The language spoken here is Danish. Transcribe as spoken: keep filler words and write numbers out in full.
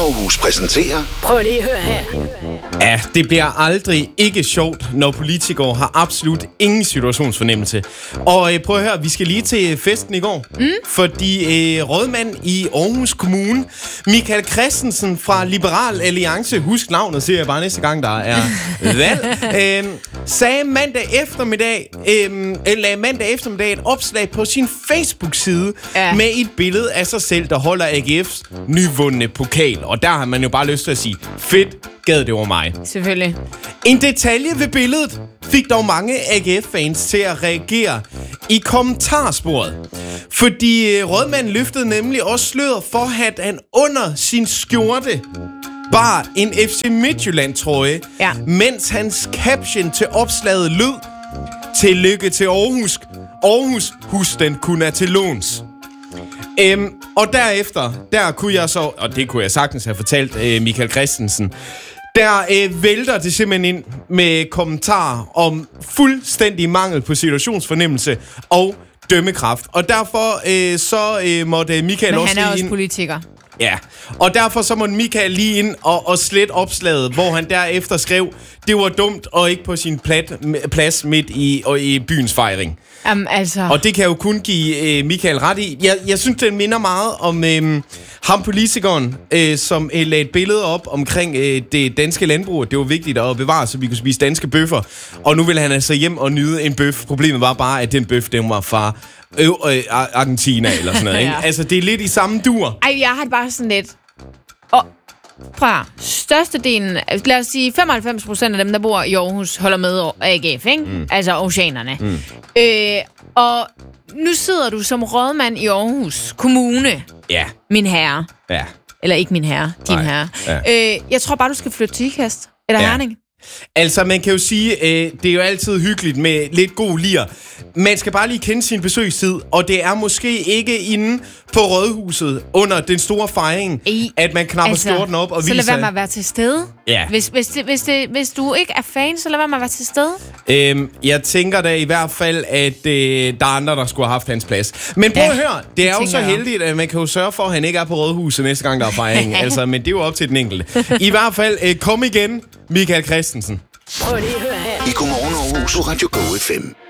Aarhus præsenterer... Prøv lige at høre her. Ja, det bliver aldrig ikke sjovt, når politikere har absolut ingen situationsfornemmelse. Og øh, prøv at høre, vi skal lige til festen i går. Mm. Fordi øh, rådmand i Aarhus Kommune, Michael Christensen fra Liberal Alliance, husk navnet, siger jeg bare næste gang, der er valg, øh, sagde mandag eftermiddag, øh, eller mandag eftermiddag et opslag på sin Facebook-side ja. med et billede af sig selv, der holder A G F's nyvundne pokal. Og der har man jo bare lyst til at sige, fedt, gad det over mig. Selvfølgelig. En detalje ved billedet fik dog mange A G F-fans til at reagere i kommentarsporet. Fordi øh, rådmanden løftede nemlig også sløret for, at han under sin skjorte bar en F C Midtjylland-trøje, ja. mens hans caption til opslaget lød: tillykke til Aarhus. Aarhus, husk den kun er til låns. Øhm, og derefter, der kunne jeg så, og det kunne jeg sagtens have fortalt øh, Michael Christensen, der øh, vælter det simpelthen ind med kommentarer om fuldstændig mangel på situationsfornemmelse og dømmekraft. Og derfor øh, så øh, måtte Michael Men også han er også ind, politiker. Ja, og derfor så måtte Michael lige ind og, og slet opslaget, hvor han derefter skrev, det var dumt og ikke på sin plat, plads midt i, og i byens fejring. Um, altså. Og det kan jo kun give øh, Michael ret i. Jeg, jeg synes, det minder meget om øh, ham politikeren, øh, som øh, lagde et billede op omkring øh, det danske landbrug. Det var vigtigt at bevare, så vi kunne spise danske bøffer. Og nu vil han altså hjem og nyde en bøf. Problemet var bare, at den bøf, den var fra øh, øh, Argentina eller sådan noget. ja. Ikke? Altså, det er lidt i samme dur. Ej, jeg har det bare sådan lidt... Og fra størstedelen, lad os sige femoghalvfems procent af dem, der bor i Aarhus, holder med A G F, ikke? Mm. Altså oceanerne. Mm. Øh, og nu sidder du som rådmand i Aarhus Kommune, ja. min herre. Ja. Eller ikke min herre, din Nej. herre. Ja. Øh, jeg tror bare, du skal flytte til Ikast. Eller Ja. Herning. Altså, man kan jo sige, øh, det er jo altid hyggeligt med lidt god lir. Man skal bare lige kende sin besøgstid, og det er måske ikke inde på Rådhuset under den store fejring, I, at man knapper altså, skjorten op og så viser... Så lad være med at være til stede. Ja. Hvis, hvis, det, hvis, det, hvis du ikke er fan, så lad være med at være til stede. Øhm, jeg tænker da i hvert fald, at øh, der er andre, der skulle have haft hans plads. Men prøv ja, at høre, det er jo så heldigt, at man kan jo sørge for, at han ikke er på Rådhuset næste gang, der er fejring. altså, men det er jo op til den enkelte. I hvert fald, øh, kom igen, Michael Christensen. Prøv lige at høre her. I Godmorgen Aarhus på Radio Go F M.